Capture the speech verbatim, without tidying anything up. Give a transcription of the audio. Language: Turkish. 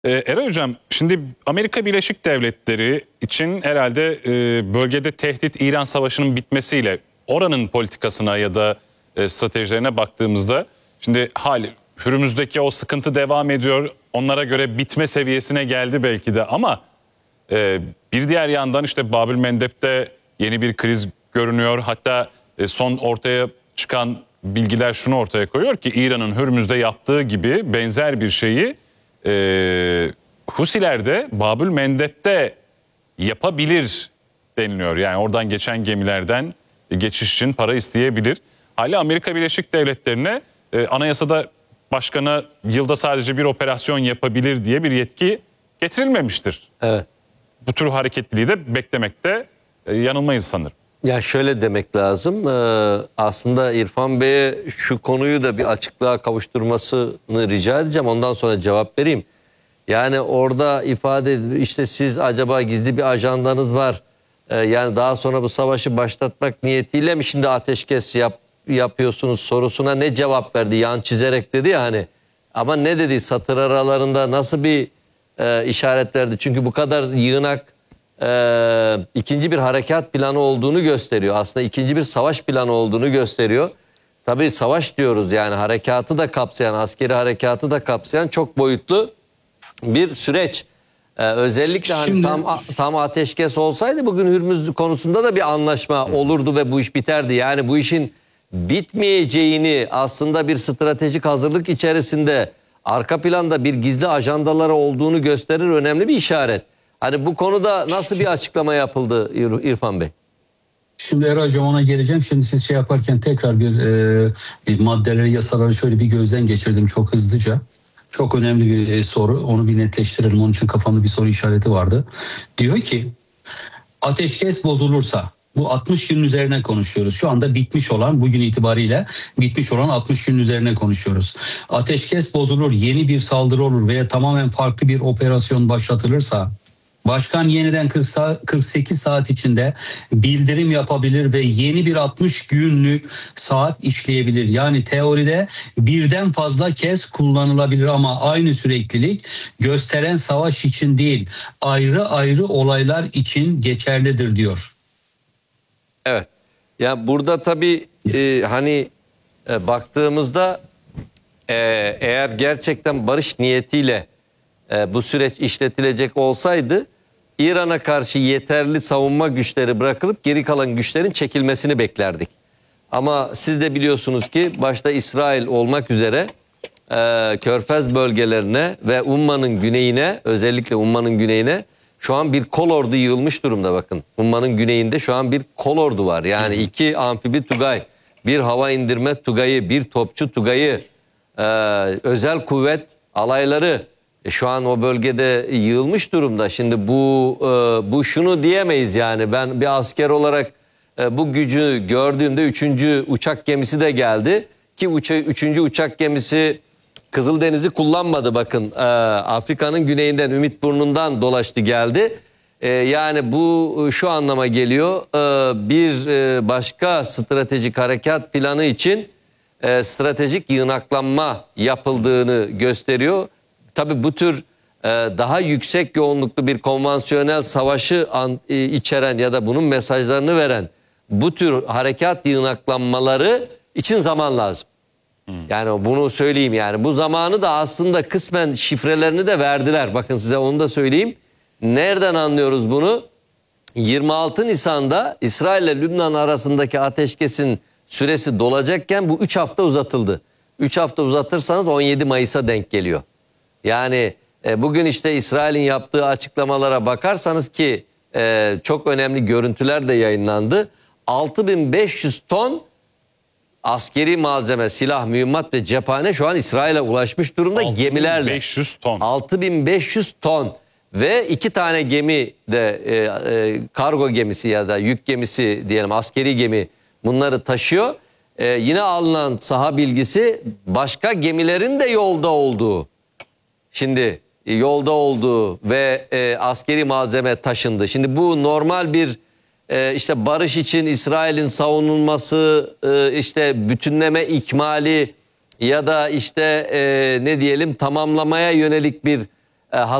Ee, Eray Hocam, şimdi Amerika Birleşik Devletleri için herhalde e, bölgede tehdit İran Savaşı'nın bitmesiyle oranın politikasına ya da e, stratejilerine baktığımızda şimdi hal Hürmüz'deki o sıkıntı devam ediyor. Onlara göre bitme seviyesine geldi belki de ama e, bir diğer yandan işte Babül Mendeb'de yeni bir kriz görünüyor. Hatta e, son ortaya çıkan bilgiler şunu ortaya koyuyor ki İran'ın Hürmüz'de yaptığı gibi benzer bir şeyi Ee, Husiler de Babül Mendeb'de yapabilir deniliyor. Yani oradan geçen gemilerden geçiş için para isteyebilir. Hala Amerika Birleşik Devletleri'ne e, anayasada başkana yılda sadece bir operasyon yapabilir diye bir yetki getirilmemiştir. Evet. Bu tür hareketliliği de beklemekte e, yanılmayız sanırım. Ya şöyle demek lazım. Ee, aslında İrfan Bey'e şu konuyu da bir açıklığa kavuşturmasını rica edeceğim. Ondan sonra cevap vereyim. Yani orada ifade işte siz acaba gizli bir ajandanız var. Ee, yani daha sonra bu savaşı başlatmak niyetiyle mi şimdi ateşkes yap, yapıyorsunuz sorusuna ne cevap verdi? Yan çizerek dedi ya hani. Ama ne dedi satır aralarında nasıl bir e, işaret verdi? Çünkü bu kadar yığınak Ee, ikinci bir harekat planı olduğunu gösteriyor. Aslında ikinci bir savaş planı olduğunu gösteriyor. Tabii savaş diyoruz yani harekatı da kapsayan, askeri harekatı da kapsayan çok boyutlu bir süreç. Ee, özellikle hani Şimdi... tam tam ateşkes olsaydı bugün Hürmüz konusunda da bir anlaşma olurdu ve bu iş biterdi. Yani bu işin bitmeyeceğini aslında bir stratejik hazırlık içerisinde arka planda bir gizli ajandaları olduğunu gösterir, önemli bir işaret. Hani bu konuda nasıl bir açıklama yapıldı İrfan Bey? Şimdi Eray Hocam ona geleceğim. Şimdi siz şey yaparken tekrar bir, e, bir maddeleri, yasaları şöyle bir gözden geçirdim çok hızlıca. Çok önemli bir e, soru. Onu bir netleştirelim. Onun için kafamda bir soru işareti vardı. Diyor ki ateşkes bozulursa, bu altmış günün üzerine konuşuyoruz. Şu anda bitmiş olan, bugün itibariyle bitmiş olan altmış günün üzerine konuşuyoruz. Ateşkes bozulur, yeni bir saldırı olur veya tamamen farklı bir operasyon başlatılırsa, başkan yeniden kırk sekiz saat içinde bildirim yapabilir ve yeni bir altmış günlük saat işleyebilir. Yani teoride birden fazla kez kullanılabilir ama aynı süreklilik gösteren savaş için değil, ayrı ayrı olaylar için geçerlidir diyor. Evet. Ya burada tabii e, hani e, baktığımızda e, eğer gerçekten barış niyetiyle e, bu süreç işletilecek olsaydı İran'a karşı yeterli savunma güçleri bırakılıp geri kalan güçlerin çekilmesini beklerdik. Ama siz de biliyorsunuz ki başta İsrail olmak üzere e, Körfez bölgelerine ve Umman'ın güneyine, özellikle Umman'ın güneyine şu an bir kolordu yığılmış durumda bakın. Umman'ın güneyinde şu an bir kolordu var. Yani iki amfibi tugay, bir hava indirme tugayı, bir topçu tugayı, e, özel kuvvet alayları e, şu an o bölgede yığılmış durumda. Şimdi bu e, bu şunu diyemeyiz yani ben bir asker olarak e, bu gücü gördüğümde üçüncü uçak gemisi de geldi. Ki uça, üçüncü uçak gemisi Kızıldeniz'i kullanmadı bakın. E, Afrika'nın güneyinden, Ümitburnu'ndan dolaştı geldi. E, yani bu şu anlama geliyor. E, bir e, başka stratejik harekat planı için e, stratejik yığınaklanma yapıldığını gösteriyor. Tabii bu tür e, daha yüksek yoğunluklu bir konvansiyonel savaşı an, e, içeren ya da bunun mesajlarını veren bu tür harekat yığınaklanmaları için zaman lazım. Yani bunu söyleyeyim yani bu zamanı da aslında kısmen şifrelerini de verdiler. Bakın size onu da söyleyeyim. Nereden anlıyoruz bunu? yirmi altı Nisan'da İsrail ile Lübnan arasındaki ateşkesin süresi dolacakken bu üç hafta uzatıldı. üç hafta uzatırsanız on yedi Mayıs'a denk geliyor. Yani e, bugün işte İsrail'in yaptığı açıklamalara bakarsanız ki e, çok önemli görüntüler de yayınlandı. altı bin beş yüz ton askeri malzeme, silah, mühimmat ve cephane şu an İsrail'e ulaşmış durumda gemilerle. altı bin beş yüz ton. altı bin beş yüz ton ve iki tane gemi de e, e, kargo gemisi ya da yük gemisi diyelim askeri gemi bunları taşıyor. E, yine alınan saha bilgisi başka gemilerin de yolda olduğu. Şimdi e, yolda olduğu ve e, askeri malzeme taşındı. Şimdi bu normal bir e, işte barış için İsrail'in savunulması, e, işte bütünleme ikmali ya da işte e, ne diyelim tamamlamaya yönelik bir e,